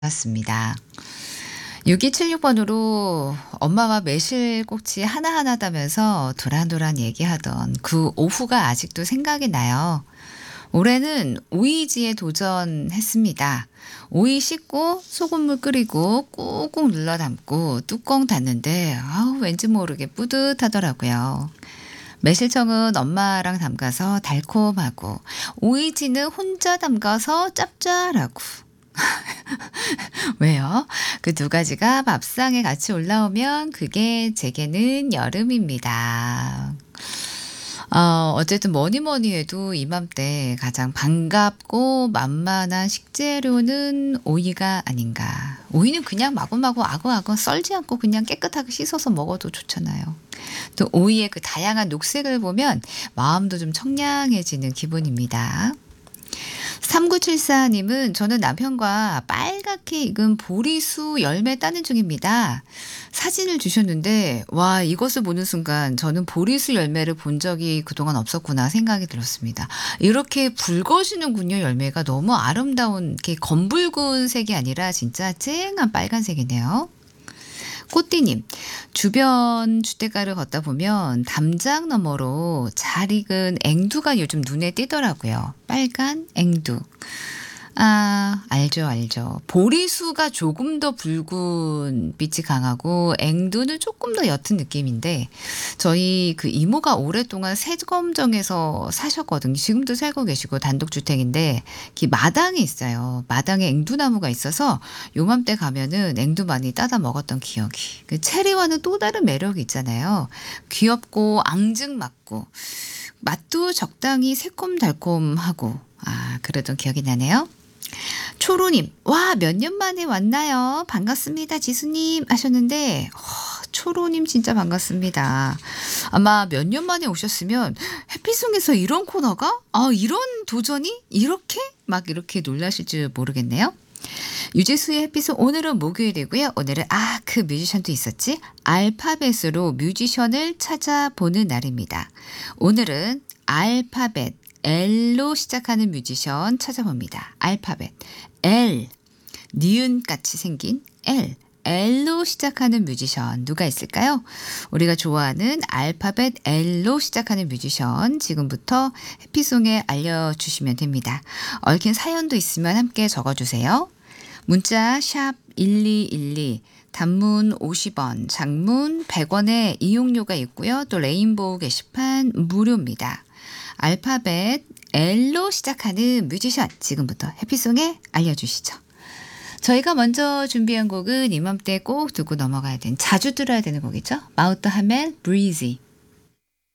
맞습니다. 6276번으로 엄마와 매실 꼭지 하나하나 따면서 도란도란 얘기하던 그 오후가 아직도 생각이 나요. 올해는 오이지에 도전했습니다. 오이 씻고 소금물 끓이고 꾹꾹 눌러 담고 뚜껑 닫는데 왠지 모르게 뿌듯하더라고요. 매실청은 엄마랑 담가서 달콤하고 오이지는 혼자 담가서 짭짤하고 왜요? 그 두 가지가 밥상에 같이 올라오면 그게 제게는 여름입니다. 어쨌든 뭐니 뭐니 해도 이맘때 가장 반갑고 만만한 식재료는 오이가 아닌가. 오이는 그냥 마구마구 아구아구 썰지 않고 그냥 깨끗하게 씻어서 먹어도 좋잖아요. 또 오이의 그 다양한 녹색을 보면 마음도 좀 청량해지는 기분입니다. 3974님은 저는 남편과 빨갛게 익은 보리수 열매 따는 중입니다. 사진을 주셨는데, 와, 이것을 보는 순간 저는 보리수 열매를 본 적이 그동안 없었구나 생각이 들었습니다. 이렇게 붉어지는군요, 열매가. 너무 아름다운, 이렇게 검붉은 색이 아니라 진짜 쨍한 빨간색이네요. 꽃띠님, 주변 주택가를 걷다 보면 담장 너머로 잘 익은 앵두가 요즘 눈에 띄더라고요. 빨간 앵두. 알죠, 알죠. 보리수가 조금 더 붉은 빛이 강하고 앵두는 조금 더 옅은 느낌인데 저희 그 이모가 오랫동안 세검정에서 사셨거든요. 지금도 살고 계시고 단독주택인데 마당이 있어요. 마당에 앵두나무가 있어서 요맘때 가면은 앵두 많이 따다 먹었던 기억이. 그 체리와는 또 다른 매력이 있잖아요. 귀엽고 앙증맞고 맛도 적당히 새콤달콤하고 그러던 기억이 나네요. 초로님, 와, 몇 년 만에 왔나요? 반갑습니다, 지수님 하셨는데, 초로님 진짜 반갑습니다. 아마 몇 년 만에 오셨으면 해피송에서 이런 코너가? 이런 도전이? 이렇게? 막 이렇게 놀라실 줄 모르겠네요. 유재수의 해피송 오늘은 목요일이고요. 오늘은 그 뮤지션도 있었지? 알파벳으로 뮤지션을 찾아보는 날입니다. 오늘은 알파벳 L로 시작하는 뮤지션 찾아봅니다. 알파벳 L, 니은같이 생긴 L, L로 시작하는 뮤지션 누가 있을까요? 우리가 좋아하는 알파벳 L로 시작하는 뮤지션 지금부터 해피송에 알려주시면 됩니다. 얽힌 사연도 있으면 함께 적어주세요. 문자 샵 1212, 단문 50원, 장문 100원의 이용료가 있고요. 또 레인보우 게시판 무료입니다. 알파벳 L로 시작하는 뮤지션 지금부터 해피송에 알려주시죠. 저희가 먼저 준비한 곡은 이맘때 꼭 듣고 넘어가야 되는 자주 들어야 되는 곡이죠. 마우터 하멜 브리지.